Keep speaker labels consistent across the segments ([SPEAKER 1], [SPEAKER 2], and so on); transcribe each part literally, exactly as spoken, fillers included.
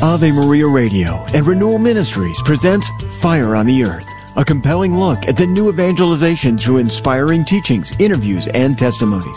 [SPEAKER 1] Ave Maria Radio and Renewal Ministries presents Fire on the Earth, a compelling look at the new evangelization through inspiring teachings, interviews, and testimonies.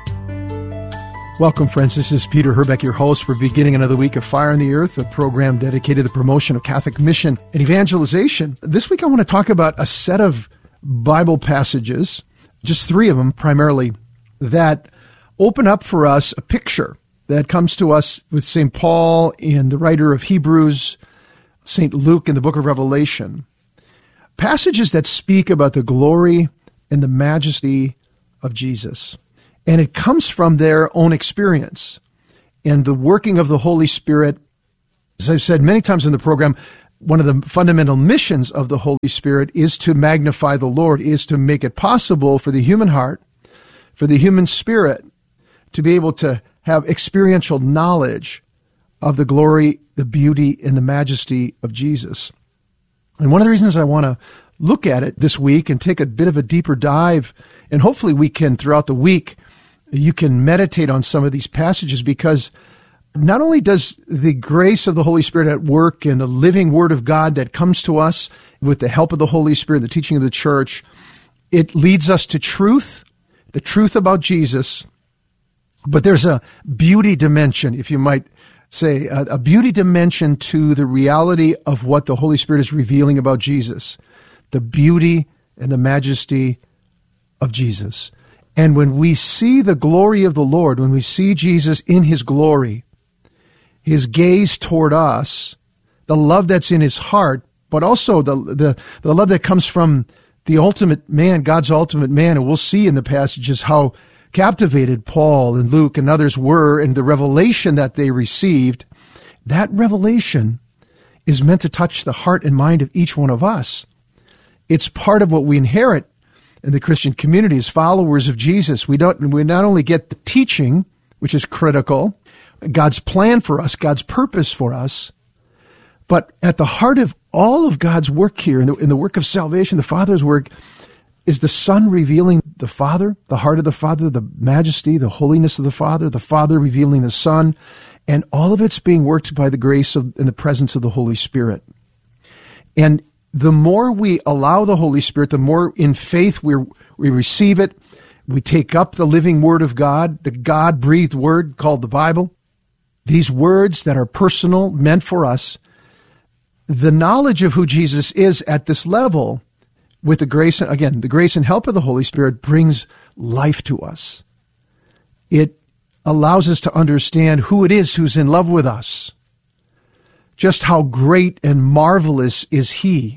[SPEAKER 2] Welcome, friends. This is Peter Herbeck, your host. We're beginning another week of Fire on the Earth, a program dedicated to the promotion of Catholic mission and evangelization. This week I want to talk about a set of Bible passages, just three of them primarily, that open up for us a picture that comes to us with Saint Paul in the writer of Hebrews, Saint Luke in the book of Revelation. Passages that speak about the glory and the majesty of Jesus. And it comes from their own experience and the working of the Holy Spirit. As I've said many times in the program, one of the fundamental missions of the Holy Spirit is to magnify the Lord, is to make it possible for the human heart, for the human spirit, to be able to have experiential knowledge of the glory, the beauty, and the majesty of Jesus. And one of the reasons I want to look at it this week and take a bit of a deeper dive, and hopefully we can, throughout the week, you can meditate on some of these passages, because not only does the grace of the Holy Spirit at work and the living Word of God that comes to us with the help of the Holy Spirit, the teaching of the church, it leads us to truth, the truth about Jesus. But there's a beauty dimension, if you might say, a, a beauty dimension to the reality of what the Holy Spirit is revealing about Jesus, the beauty and the majesty of Jesus. And when we see the glory of the Lord, when we see Jesus in his glory, his gaze toward us, the love that's in his heart, but also the, the, the love that comes from the ultimate man, God's ultimate man, and we'll see in the passages how captivated Paul and Luke and others were in the revelation that they received. That revelation is meant to touch the heart and mind of each one of us. It's part of what we inherit in the Christian community as followers of Jesus. We don't, we not only get the teaching, which is critical, God's plan for us, God's purpose for us, but at the heart of all of God's work here, in the, in the work of salvation, the Father's work, is the Son revealing the Father, the heart of the Father, the majesty, the holiness of the Father, the Father revealing the Son, and all of it's being worked by the grace of and the presence of the Holy Spirit. And the more we allow the Holy Spirit, the more in faith we we receive it, we take up the living Word of God, the God-breathed Word called the Bible, these words that are personal, meant for us. The knowledge of who Jesus is at this level, with the grace, again, the grace and help of the Holy Spirit, brings life to us. It allows us to understand who it is who's in love with us. Just how great and marvelous is he.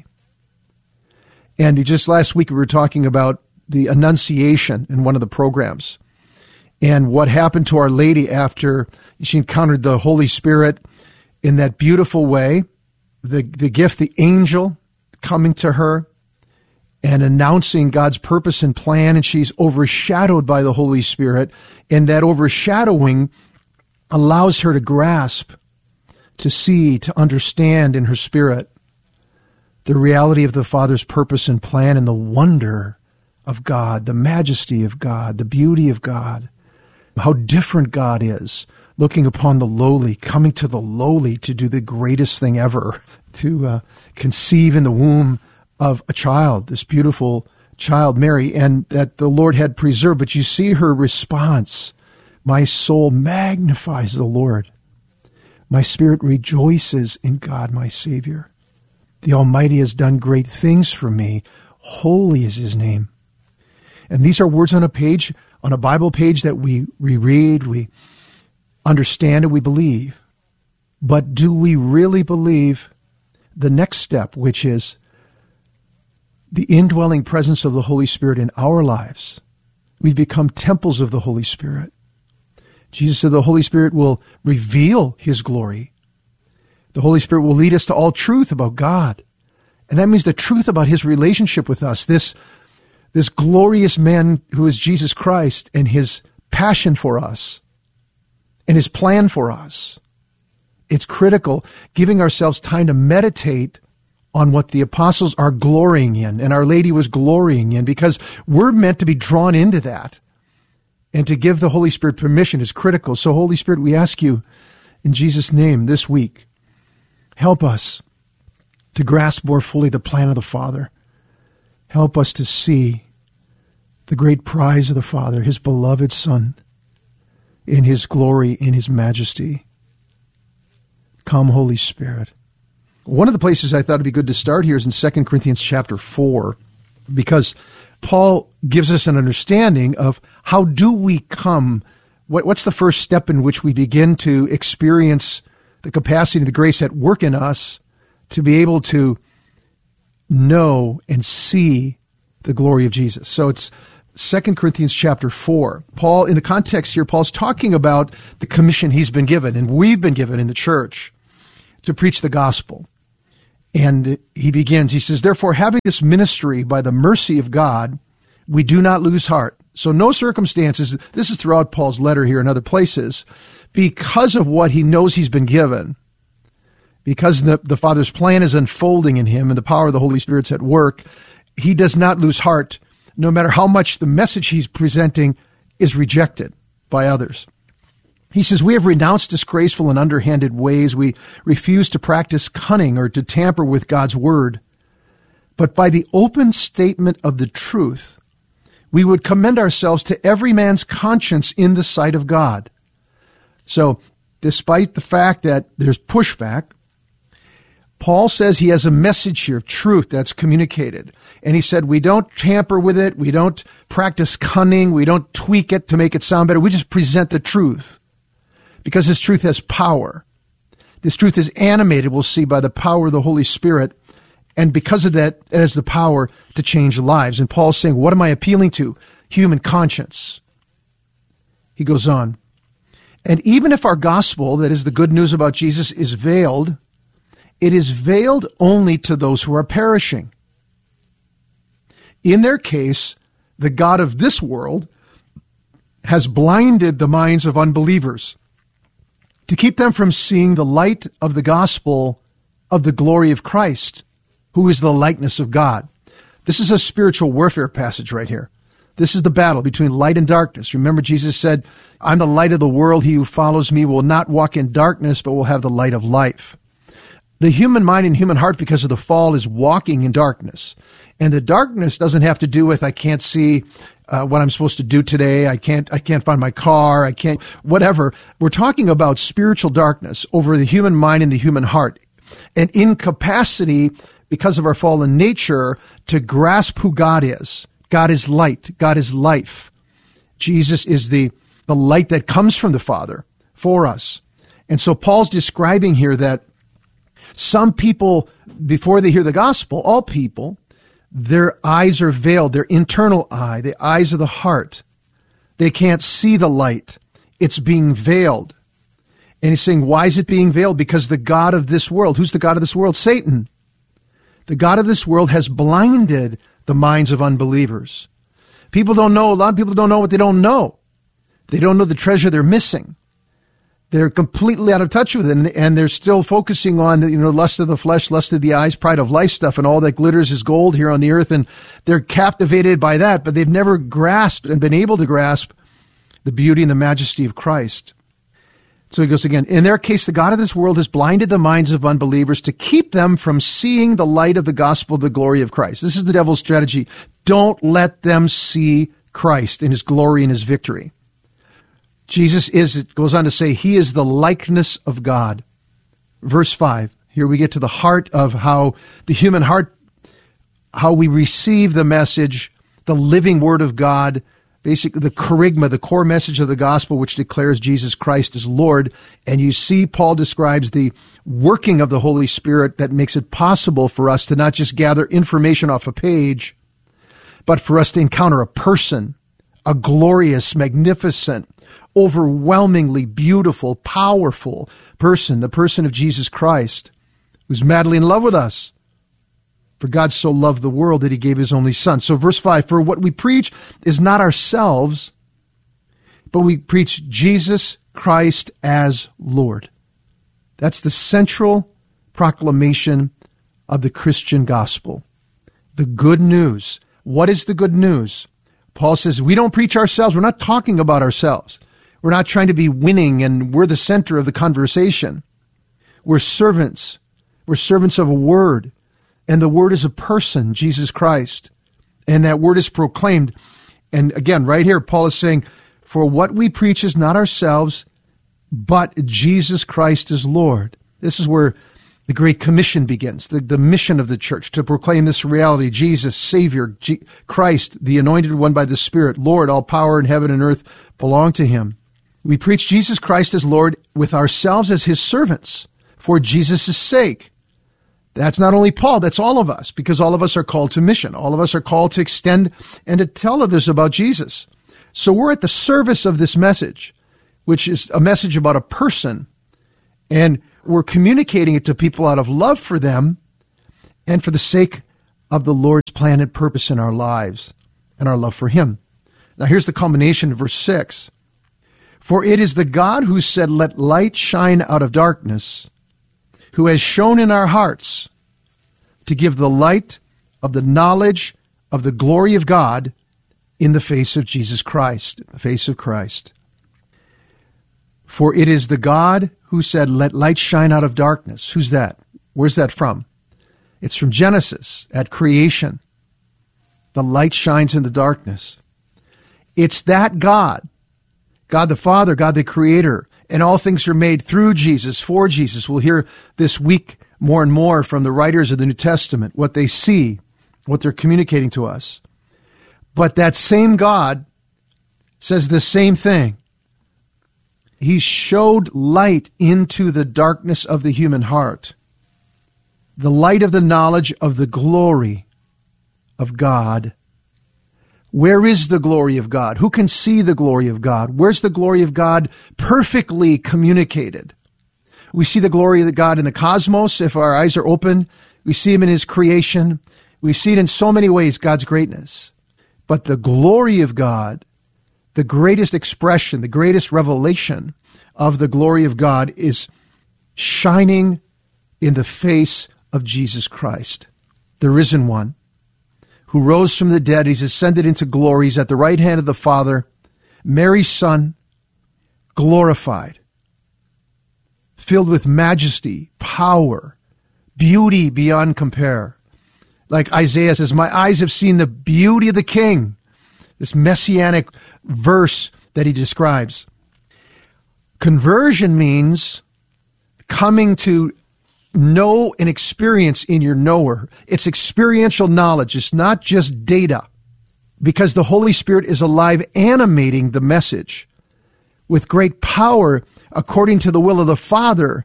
[SPEAKER 2] And just last week we were talking about the Annunciation in one of the programs, and what happened to Our Lady after she encountered the Holy Spirit in that beautiful way, the, the gift, the angel coming to her and announcing God's purpose and plan, and she's overshadowed by the Holy Spirit, and that overshadowing allows her to grasp, to see, to understand in her spirit the reality of the Father's purpose and plan and the wonder of God, the majesty of God, the beauty of God, how different God is, looking upon the lowly, coming to the lowly to do the greatest thing ever, to uh, conceive in the womb of a child, this beautiful child, Mary, and that the Lord had preserved. But you see her response. My soul magnifies the Lord. My spirit rejoices in God, my Savior. The Almighty has done great things for me. Holy is his name. And these are words on a page, on a Bible page that we reread, we understand, and we believe. But do we really believe the next step, which is the indwelling presence of the Holy Spirit in our lives? We've become temples of the Holy Spirit. Jesus said the Holy Spirit will reveal his glory. The Holy Spirit will lead us to all truth about God. And that means the truth about his relationship with us, this, this glorious man who is Jesus Christ, and his passion for us and his plan for us. It's critical, giving ourselves time to meditate on what the apostles are glorying in and Our Lady was glorying in, because we're meant to be drawn into that. And to give the Holy Spirit permission is critical. So, Holy Spirit, we ask you in Jesus' name this week Help us to grasp more fully the plan of the Father. Help us to see the great prize of the Father, his beloved Son, in his glory, in his majesty. Come, Holy Spirit. One of the places I thought it'd be good to start here is in Second Corinthians chapter four, because Paul gives us an understanding of how do we come, what, what's the first step in which we begin to experience the capacity, the grace at work in us to be able to know and see the glory of Jesus. So it's Second Corinthians chapter four. Paul, in the context here, Paul's talking about the commission he's been given, and we've been given in the church, to preach the gospel. And he begins, he says, therefore, having this ministry by the mercy of God, we do not lose heart. So no circumstances, this is throughout Paul's letter here and other places, because of what he knows he's been given, because the, the Father's plan is unfolding in him and the power of the Holy Spirit's at work, he does not lose heart, no matter how much the message he's presenting is rejected by others. He says, we have renounced disgraceful and underhanded ways. We refuse to practice cunning or to tamper with God's word. But by the open statement of the truth, we would commend ourselves to every man's conscience in the sight of God. So, despite the fact that there's pushback, Paul says he has a message here of truth that's communicated. And he said, we don't tamper with it. We don't practice cunning. We don't tweak it to make it sound better. We just present the truth. Because this truth has power. This truth is animated, we'll see, by the power of the Holy Spirit. And because of that, it has the power to change lives. And Paul's saying, what am I appealing to? Human conscience. He goes on. And even if our gospel, that is the good news about Jesus, is veiled, it is veiled only to those who are perishing. In their case, the God of this world has blinded the minds of unbelievers to keep them from seeing the light of the gospel of the glory of Christ, who is the likeness of God. This is a spiritual warfare passage right here. This is the battle between light and darkness. Remember, Jesus said, I'm the light of the world. He who follows me will not walk in darkness, but will have the light of life. The human mind and human heart, because of the fall, is walking in darkness. And the darkness doesn't have to do with, I can't see uh, what I'm supposed to do today. I can't, I can't find my car. I can't, whatever. We're talking about spiritual darkness over the human mind and the human heart. An incapacity, because of our fallen nature, to grasp who God is. God is light. God is life. Jesus is the, the light that comes from the Father for us. And so Paul's describing here that some people, before they hear the gospel, all people, their eyes are veiled, their internal eye, the eyes of the heart. They can't see the light. It's being veiled. And he's saying, why is it being veiled? Because the God of this world, who's the God of this world? Satan. The God of this world has blinded the minds of unbelievers. People don't know, a lot of people don't know what they don't know. They don't know the treasure they're missing. They're completely out of touch with it, and, and they're still focusing on the, you know, lust of the flesh, lust of the eyes, pride of life stuff, and all that glitters is gold here on the earth, and they're captivated by that, but they've never grasped and been able to grasp the beauty and the majesty of Christ. So he goes again, in their case, the God of this world has blinded the minds of unbelievers to keep them from seeing the light of the gospel of the glory of Christ. This is the devil's strategy. Don't let them see Christ in his glory and his victory. Jesus is, it goes on to say, he is the likeness of God. Verse five, here we get to the heart of how the human heart, how we receive the message, the living word of God, basically the kerygma, the core message of the gospel, which declares Jesus Christ as Lord. And you see, Paul describes the working of the Holy Spirit that makes it possible for us to not just gather information off a page, but for us to encounter a person, a glorious, magnificent, overwhelmingly beautiful, powerful person, the person of Jesus Christ, who's madly in love with us. For God so loved the world that he gave his only son. So verse five, for what we preach is not ourselves, but we preach Jesus Christ as Lord. That's the central proclamation of the Christian gospel. The good news. What is the good news? Paul says, we don't preach ourselves. We're not talking about ourselves. We're not trying to be winning and we're the center of the conversation. We're servants. We're servants of a word, and the word is a person, Jesus Christ. And that word is proclaimed. And again, right here, Paul is saying, for what we preach is not ourselves, but Jesus Christ is Lord. This is where the Great Commission begins, the, the mission of the church, to proclaim this reality: Jesus, Savior, G- Christ, the anointed one by the Spirit, Lord, all power in heaven and earth belong to him. We preach Jesus Christ as Lord with ourselves as his servants for Jesus' sake. That's not only Paul, that's all of us, because all of us are called to mission. All of us are called to extend and to tell others about Jesus. So we're at the service of this message, which is a message about a person, and we're communicating it to people out of love for them and for the sake of the Lord's plan and purpose in our lives and our love for him. Now here's the culmination of verse six. For it is the God who said, let light shine out of darkness, who has shown in our hearts to give the light of the knowledge of the glory of God in the face of Jesus Christ, in the face of Christ. For it is the God who said, let light shine out of darkness. Who's that? Where's that from? It's from Genesis, at creation. The light shines in the darkness. It's that God, God the Father, God the Creator, and all things are made through Jesus, for Jesus. We'll hear this week more and more from the writers of the New Testament, what they see, what they're communicating to us. But that same God says the same thing. He showed light into the darkness of the human heart, the light of the knowledge of the glory of God. Where is the glory of God? Who can see the glory of God? Where's the glory of God perfectly communicated? We see the glory of God in the cosmos if our eyes are open. We see him in his creation. We see it in so many ways, God's greatness. But the glory of God, the greatest expression, the greatest revelation of the glory of God is shining in the face of Jesus Christ, the risen one, who rose from the dead. He's ascended into glory. He's at the right hand of the Father, Mary's son, glorified, filled with majesty, power, beauty beyond compare. Like Isaiah says, my eyes have seen the beauty of the King, this messianic verse that he describes. Conversion means coming to know and experience in your knower. It's experiential knowledge. It's not just data, because the Holy Spirit is alive, animating the message with great power according to the will of the Father,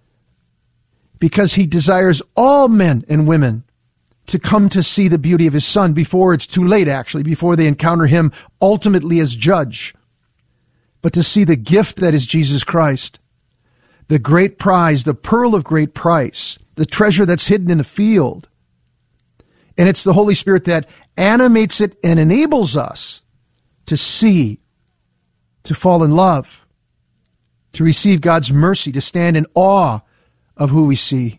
[SPEAKER 2] because he desires all men and women to come to see the beauty of his Son before it's too late, actually, before they encounter him ultimately as judge, but to see the gift that is Jesus Christ, the great prize, the pearl of great price, the treasure that's hidden in a field. And it's the Holy Spirit that animates it and enables us to see, to fall in love, to receive God's mercy, to stand in awe of who we see.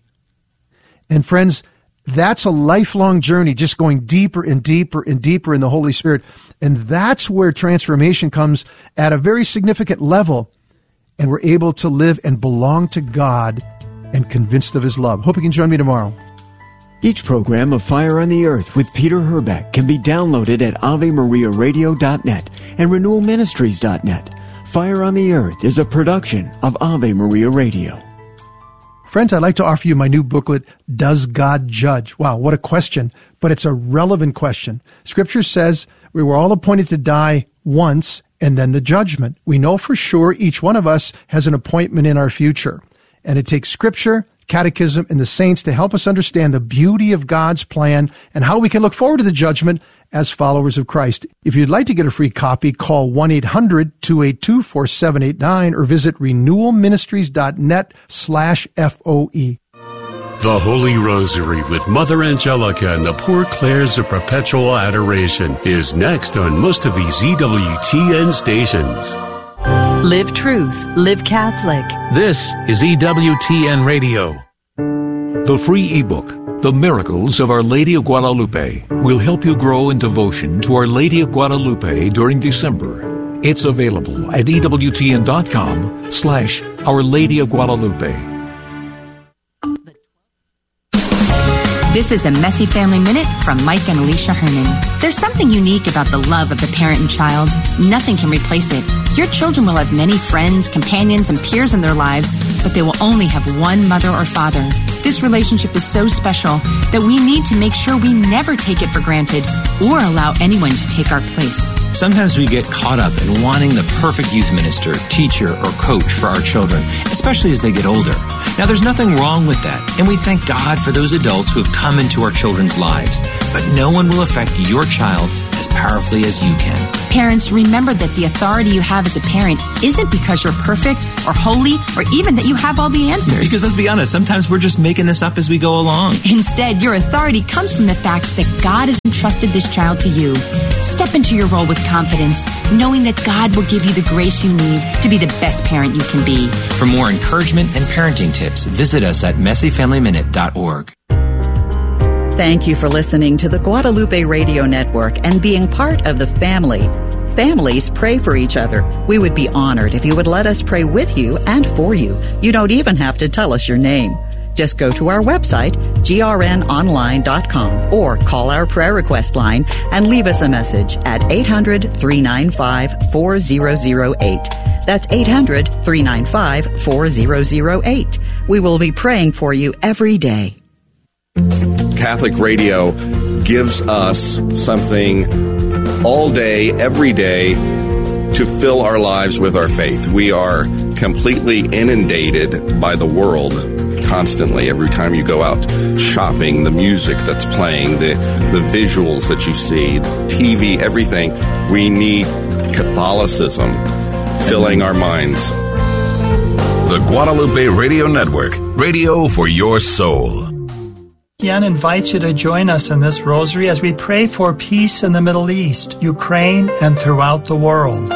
[SPEAKER 2] And friends, that's a lifelong journey, just going deeper and deeper and deeper in the Holy Spirit. And that's where transformation comes at a very significant level. And we're able to live and belong to God and convinced of his love. Hope you can join me tomorrow.
[SPEAKER 1] Each program of Fire on the Earth with Peter Herbeck can be downloaded at ave maria radio dot net and renewal ministries dot net. Fire on the Earth is a production of Ave Maria Radio.
[SPEAKER 2] Friends, I'd like to offer you my new booklet, Does God Judge? Wow, what a question, but it's a relevant question. Scripture says we were all appointed to die once and then the judgment. We know for sure each one of us has an appointment in our future. And it takes Scripture, Catechism, and the saints to help us understand the beauty of God's plan and how we can look forward to the judgment as followers of Christ. If you'd like to get a free copy, call one eight hundred two eight two four seven eight nine or visit renewal ministries dot net slash F O E.
[SPEAKER 3] The Holy Rosary with Mother Angelica and the Poor Clares of Perpetual Adoration is next on most of these E W T N stations.
[SPEAKER 4] Live Truth, Live Catholic.
[SPEAKER 5] This is E W T N Radio. The free ebook, The Miracles of Our Lady of Guadalupe, will help you grow in devotion to Our Lady of Guadalupe during December. It's available at E W T N dot com slash Our Lady of Guadalupe.
[SPEAKER 6] This is a Messy Family Minute from Mike and Alicia Herman. There's something unique about the love of a parent and child. Nothing can replace it. Your children will have many friends, companions, and peers in their lives, but they will only have one mother or father. This relationship is so special that we need to make sure we never take it for granted or allow anyone to take our place.
[SPEAKER 7] Sometimes we get caught up in wanting the perfect youth minister, teacher, or coach for our children, especially as they get older. Now, there's nothing wrong with that, and we thank God for those adults who have come into our children's lives. But no one will affect your child as powerfully as you can.
[SPEAKER 6] Parents, remember that the authority you have as a parent isn't because you're perfect or holy or even that you have all the answers.
[SPEAKER 7] Because let's be honest, sometimes we're just making this up as we go along.
[SPEAKER 6] Instead, your authority comes from the fact that God has entrusted this child to you. Step into your role with confidence, knowing that God will give you the grace you need to be the best parent you can be.
[SPEAKER 7] For more encouragement and parenting tips, visit us at messy family minute dot org.
[SPEAKER 4] Thank you for listening to the Guadalupe Radio Network and being part of the family. Families pray for each other. We would be honored if you would let us pray with you and for you. You don't even have to tell us your name. Just go to our website, G R N online dot com, or call our prayer request line and leave us a message at eight hundred, three nine five, four zero zero eight. That's eight hundred, three nine five, four zero zero eight. We will be praying for you every day.
[SPEAKER 8] Catholic Radio gives us something all day, every day, to fill our lives with our faith. We are completely inundated by the world constantly. Every time you go out shopping, the music that's playing, the, the visuals that you see, the T V, everything. We need Catholicism filling our minds.
[SPEAKER 9] The Guadalupe Radio Network, radio for your soul.
[SPEAKER 10] Jan invites you to join us in this rosary as we pray for peace in the Middle East, Ukraine, and throughout the world.